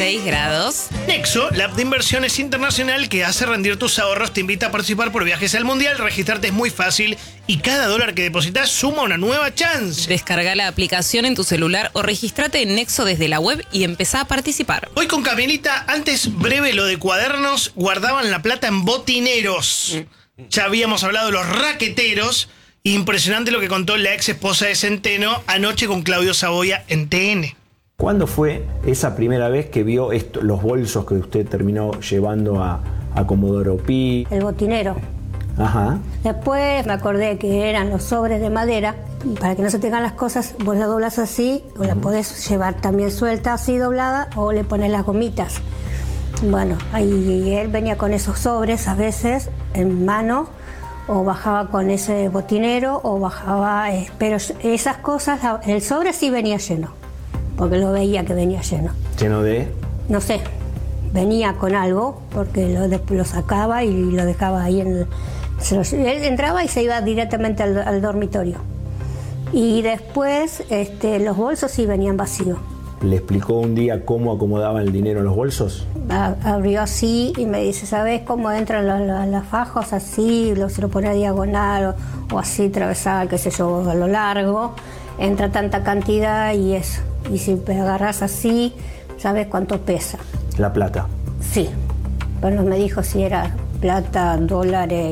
6 grados. Nexo, la app de inversiones internacional que hace rendir tus ahorros, te invita a participar por viajes al mundial. Registrarte es muy fácil y cada dólar que depositas suma una nueva chance. Descarga la aplicación en tu celular o registrate en Nexo desde la web y empezá a participar. Hoy con Camilita, antes breve lo de cuadernos, guardaban la plata en botineros. Ya habíamos hablado de los raqueteros. Impresionante lo que contó la ex esposa de Centeno anoche con Claudio Saboya en TN. ¿Cuándo fue esa primera vez que vio los bolsos que usted terminó llevando a Comodoro Pi? El botinero. Ajá. Después me acordé que eran los sobres de madera. Y para que no se tengan las cosas, vos la doblas así, o la podés llevar también suelta así doblada, o le pones las gomitas. Bueno, ahí él venía con esos sobres a veces en mano, o bajaba con ese botinero, o bajaba... pero esas cosas, el sobre sí venía lleno, porque lo veía que venía lleno. ¿Lleno de? No sé, venía con algo, porque lo sacaba y lo dejaba ahí en él entraba y se iba directamente al dormitorio. Y después los bolsos sí venían vacíos. ¿Le explicó un día cómo acomodaba el dinero en los bolsos? Abrió así y me dice, ¿sabes cómo entran las fajos así? Se lo pone a diagonal o así atravesado, qué sé yo, a lo largo. Entra tanta cantidad y eso. Y si agarras así, ¿sabes cuánto pesa? La plata. Sí, pero no me dijo si era plata, dólares,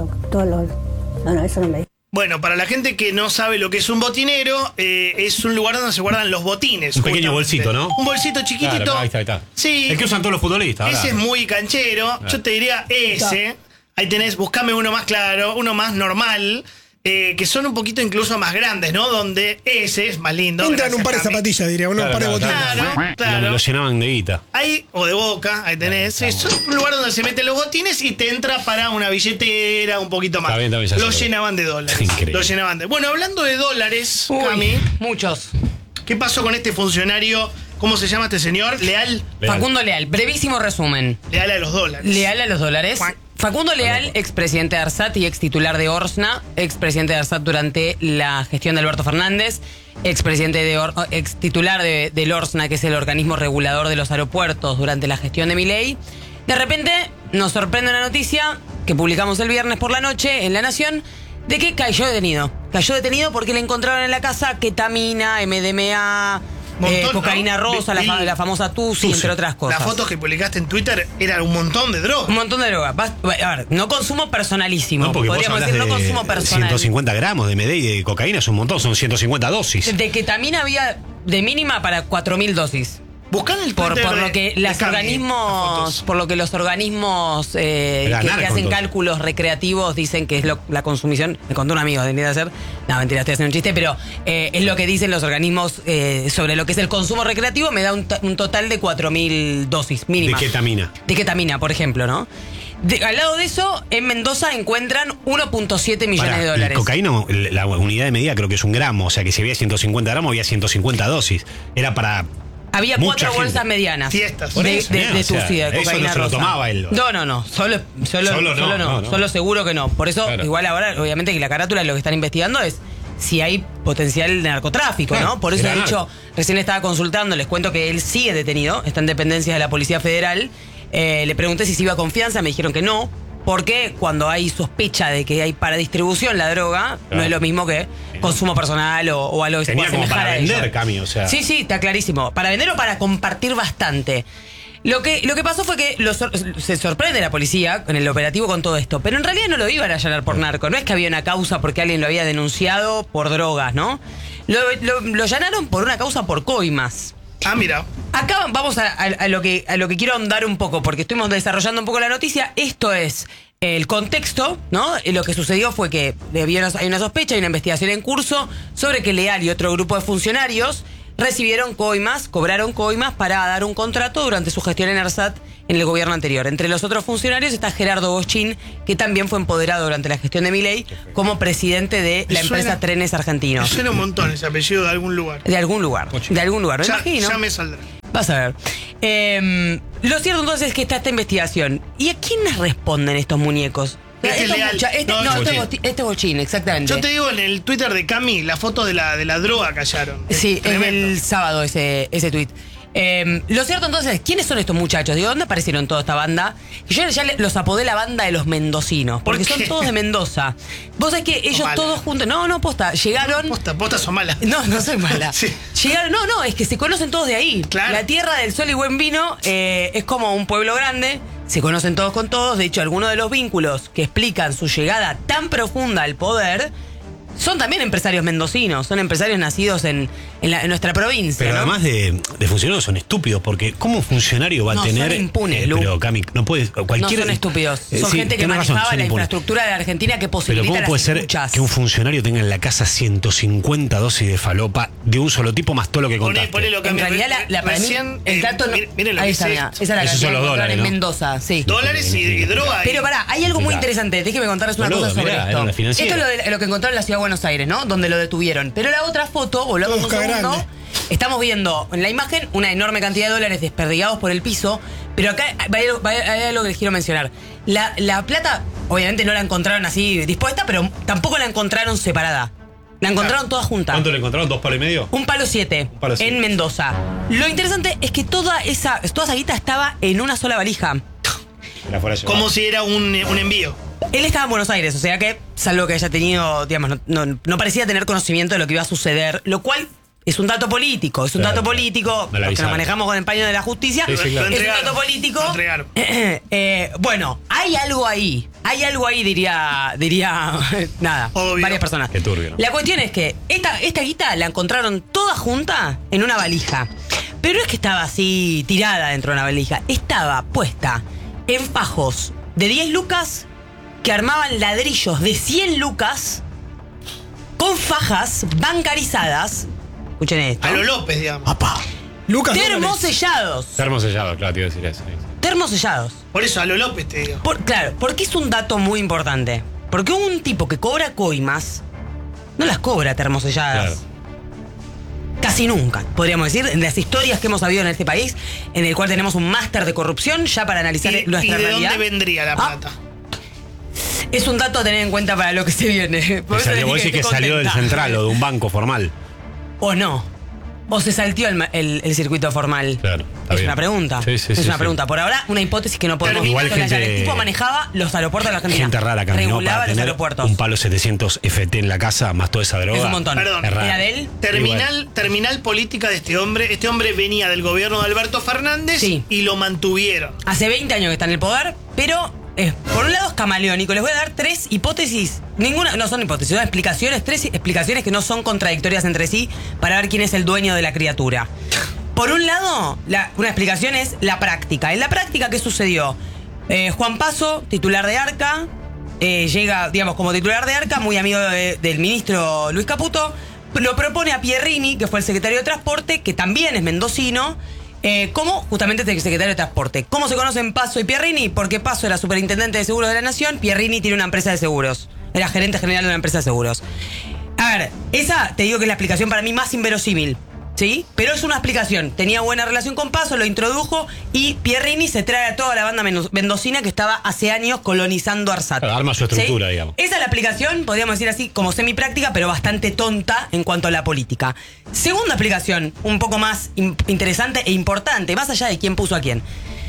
no, eso no me dijo. Bueno, para la gente que no sabe lo que es un botinero, es un lugar donde se guardan los botines. Un pequeño bolsito, ¿no? Un bolsito chiquitito. Claro, ahí está. Sí. El que usan todos los futbolistas. Ese ¿verdad? es muy canchero. Claro. Yo te diría ese. Ahí tenés, buscame uno más claro, uno más normal. Que son un poquito incluso más grandes, ¿no? Donde ese es más lindo. Entran un par de zapatillas, diría, un par de botines. Claro. Lo llenaban de guita. Ahí, o de boca, ahí tenés. Es un lugar donde se meten los botines y te entra para una billetera, un poquito más. Está bien, Lo llenaban de dólares. Increíble. Lo llenaban de... Bueno, hablando de dólares, Uy, Cami, muchos. ¿qué pasó con este funcionario? ¿Cómo se llama este señor? ¿Leal? Facundo Leal, brevísimo resumen. Leal a los dólares. Leal a los dólares. Facundo Leal, expresidente de ARSAT y extitular de Orsna, expresidente de ARSAT durante la gestión de Alberto Fernández, extitular del Orsna, que es el organismo regulador de los aeropuertos durante la gestión de Milei. De repente nos sorprende una noticia que publicamos el viernes por la noche en La Nación, de que cayó detenido. Cayó detenido porque le encontraron en la casa ketamina, MDMA... Montón, cocaína ¿no? rosa, la famosa Tusi, entre otras cosas. Las fotos que publicaste en Twitter eran un montón de drogas. Un montón de drogas. A ver, no consumo personalísimo. No, porque podríamos vos decir, hablas no de consumo personal. 150 gramos de MD y de cocaína es un montón, son 150 dosis. De ketamina había de mínima para 4.000 dosis. Buscá el Por Twitter lo que los organismos, por lo que los organismos que hacen cálculos recreativos dicen que es la consumición. Me contó un amigo, tenía que hacer. No, mentira, estoy haciendo un chiste, pero es lo que dicen los organismos sobre lo que es el consumo recreativo. Me da un total de 4.000 dosis mínimas. De ketamina. De ketamina, por ejemplo, ¿no? Al lado de eso, en Mendoza encuentran 1.7 millones de dólares. Cocaína, la unidad de medida creo que es un gramo, o sea que si había 150 gramos había 150 dosis. Era para... Había mucha 4 bolsas gente. medianas Fiestas. de Tusi, de eso cocaína no se lo rosa. tomaba él. No. Solo seguro que no. Por eso, Claro. igual ahora, obviamente que la carátula lo que están investigando es si hay potencial de narcotráfico, Claro, ¿no? Por eso era he dicho, narco. recién estaba consultando, les cuento que él sigue detenido, está en dependencias de la Policía Federal. Le pregunté si se iba a confianza, me dijeron que no. Porque cuando hay sospecha de que hay para distribución la droga, no es lo mismo que consumo personal o algo que se Tenía pueda como asemejar para a ello. vender, Cami, o sea. Sí, está clarísimo. Para vender o para compartir bastante. Lo que pasó fue que se sorprende la policía en el operativo con todo esto, pero en realidad no lo iban a allanar por narco. No es que había una causa porque alguien lo había denunciado por drogas, ¿no? Lo allanaron por una causa por coimas. Ah, mira. Acá vamos a lo que quiero ahondar un poco, porque estuvimos desarrollando un poco la noticia. Esto es el contexto, ¿no? Lo que sucedió fue que hay una sospecha, hay una investigación en curso sobre que Leal y otro grupo de funcionarios cobraron coimas para dar un contrato durante su gestión en ARSAT en el gobierno anterior. Entre los otros funcionarios está Gerardo Boschín, que también fue empoderado durante la gestión de Milei como presidente de la empresa Trenes Argentinos. Me suena un montón ese apellido de algún lugar. De algún lugar, me imagino. Ya me saldrá. Vas a ver. Lo cierto entonces es que está esta investigación. ¿Y a quiénes responden estos muñecos? Leal. Este es Boschín, exactamente. Yo te digo en el Twitter de Cami, la foto de la droga que hallaron. Sí, es tremendo. el sábado ese tuit. Lo cierto entonces, ¿quiénes son estos muchachos? Digo, ¿dónde aparecieron toda esta banda? Yo ya los apodé la banda de los mendocinos, porque ¿Por qué? son todos de Mendoza. Vos sabés que ellos mala. todos juntos, no, posta, llegaron... Posta son malas. No soy mala. Sí. Llegaron, no, es que se conocen todos de ahí. Claro. La tierra del sol y buen vino es como un pueblo grande, se conocen todos con todos. De hecho, algunos de los vínculos que explican su llegada tan profunda al poder son también empresarios mendocinos, son empresarios nacidos en nuestra provincia. Pero ¿no? además de funcionarios son estúpidos, porque ¿cómo un funcionario va a No, tener? son impunes, Lu. Pero Cami, no puede. Cualquier, No son estúpidos, son sí, gente que tenés manejaba razón, son la impunes. infraestructura de la Argentina que Pero posibilita ¿cómo las puede ser escuchas. que un funcionario tenga en la casa 150 dosis de falopa de un solo tipo más todo lo que contaste? Ponelo, En Cami. realidad, para mí, Recién, el dato no... miren lo que ahí es está, esto. esa es la Esos son cantidad los que dólares, encontraron en ¿no? Mendoza, sí. Dólares y droga. Pero pará, hay algo muy Mirá. interesante. Déjeme contarles una Boludo, cosa sobre mirá, esto. era una Esto financiera. es lo que encontraron en la Ciudad de Buenos Aires, ¿no? Donde lo detuvieron. Pero la otra foto, volvamos un Tosca segundo. grande. Estamos viendo en la imagen una enorme cantidad de dólares desperdigados por el piso. Pero acá hay algo que les quiero mencionar. La plata, obviamente no la encontraron así dispuesta, pero tampoco la encontraron separada. La encontraron toda junta. ¿Cuánto le encontraron? ¿2 palos y medio? Un palo 7 palo siete. en Mendoza. Lo interesante es que toda esa guita estaba en una sola valija. Era fuera de llevar. Como si era un envío. Él estaba en Buenos Aires, o sea que, salvo que haya tenido, digamos, no parecía tener conocimiento de lo que iba a suceder, lo cual es un dato político, No la los que nos avisaron. manejamos con el paño de la justicia, Sí, sí, claro. es un dato político. Lo entregaron. Bueno, hay algo ahí, diría nada, Obvio. varias personas. Qué turbio, ¿no? La cuestión es que esta guita la encontraron toda junta en una valija, pero no es que estaba así tirada dentro de una valija, estaba puesta en fajos de 10 lucas que armaban ladrillos de 100 lucas con fajas bancarizadas. Escuchen esto. A lo López, digamos. Lucas dólares. Termosellados. Termosellado, claro, te iba a decir eso. Termosellados. Por eso, a lo López te digo. Claro, porque es un dato muy importante. Porque un tipo que cobra coimas no las cobra termoselladas. Claro. Casi nunca, podríamos decir, en las historias que hemos sabido en este país, en el cual tenemos un máster de corrupción ya para analizar ¿Y nuestra de realidad. dónde vendría la Ah, plata? Es un dato a tener en cuenta para lo que se viene. Por eso les Vos dije decís que estoy salió del contenta. central o de un banco formal. O no. O se saltió el circuito formal. Claro, está es bien. una pregunta. Sí, sí, es sí, una sí. pregunta. Por ahora, una hipótesis que no podemos Igual detallar. gente- El tipo manejaba los aeropuertos de la Argentina. Gente rara caminó Regulaba para los tener aeropuertos. un palo 700 FT en la casa, más toda esa droga. Es un montón. Perdón. Es raro. ¿Era de él? Terminal política de este hombre. Este hombre venía del gobierno de Alberto Fernández Sí. y lo mantuvieron. Hace 20 años que está en el poder, pero por un lado es camaleónico. Les voy a dar 3 hipótesis. Ninguna, no son hipótesis, son explicaciones. 3 explicaciones que no son contradictorias entre sí para ver quién es el dueño de la criatura. Por un lado, una explicación es la práctica. En la práctica, ¿qué sucedió? Juan Paso, titular de Arca, llega, digamos, como titular de Arca, muy amigo del ministro Luis Caputo, lo propone a Pierrini, que fue el secretario de Transporte, que también es mendocino, como justamente secretario de Transporte. ¿Cómo se conocen Paso y Pierrini? Porque Paso era superintendente de seguros de la Nación, Pierrini tiene una empresa de seguros. Era gerente general de una empresa de seguros. A ver, esa te digo que es la explicación para mí más inverosímil. ¿Sí? Pero es una explicación. Tenía buena relación con Paso, lo introdujo y Pierrini se trae a toda la banda mendocina que estaba hace años colonizando Arsat. Claro, arma su estructura, digamos. Esa es la explicación, podríamos decir así, como semipráctica, pero bastante tonta en cuanto a la política. Segunda explicación, un poco más interesante e importante, más allá de quién puso a quién.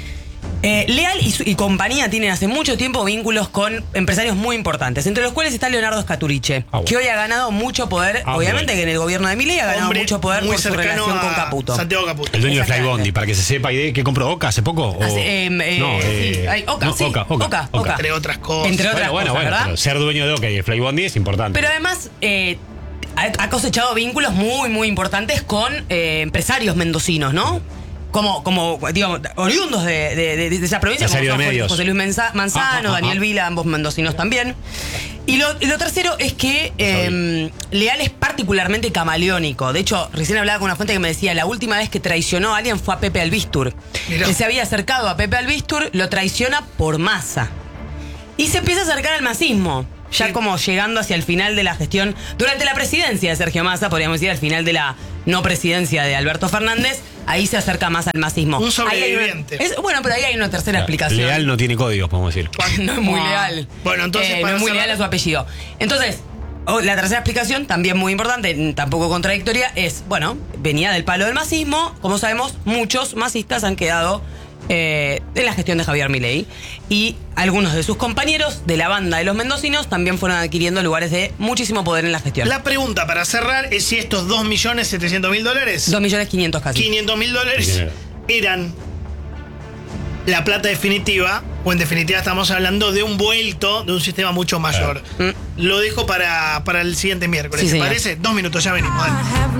Leal y compañía tienen hace mucho tiempo vínculos con empresarios muy importantes, entre los cuales está Leonardo Scaturice, bueno. que hoy ha ganado mucho poder, obviamente bueno. que en el gobierno de Milei ha ganado Hombre mucho poder muy por su cercano relación con a Caputo. Santiago Caputo. El dueño de Exactamente. Flybondi, para que se sepa, ¿y qué compró Oca hace poco? O- Sí, hay Oca, no, sí, Oca. Entre otras cosas. Entre otras Bueno, cosas, ¿verdad? pero ser dueño de Oca y de Flybondi es importante. Pero además ha cosechado vínculos muy, muy importantes con empresarios mendocinos, ¿no? Como digamos, oriundos de esa provincia, Empresario como de son medios. José Luis Manzano, Daniel Vila, ambos mendocinos también. Y lo tercero es que Leal es particularmente camaleónico. De hecho, recién hablaba con una fuente que me decía, la última vez que traicionó a alguien fue a Pepe Albistur. Mirá. Que se había acercado a Pepe Albistur, lo traiciona por Massa. Y se empieza a acercar al masismo. Ya Sí. como llegando hacia el final de la gestión, durante la presidencia de Sergio Massa, podríamos decir al final de la no presidencia de Alberto Fernández, ahí se acerca más al masismo. Un Ahí hay una- sobreviviente. bueno, pero ahí hay una tercera explicación. Leal no tiene códigos, podemos decir. No es muy leal. Bueno, entonces no para es muy cerrar- leal a su apellido. Entonces, La tercera explicación, también muy importante, tampoco contradictoria, es, bueno, venía del palo del masismo. Como sabemos, muchos masistas han quedado en la gestión de Javier Milei. Y algunos de sus compañeros de la banda de los mendocinos también fueron adquiriendo lugares de muchísimo poder en la gestión. La pregunta para cerrar es si estos $2.700.000, $2.500.000 casi. $500.000 eran la plata definitiva, o en definitiva estamos hablando de un vuelto de un sistema mucho mayor. Lo dejo para el siguiente miércoles. Sí, ¿Te señor. parece? 2 minutos, ya venimos. Dale.